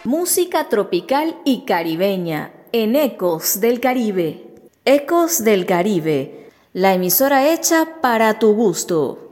Música tropical y caribeña en Ecos del Caribe. Ecos del Caribe, la emisora hecha para tu gusto.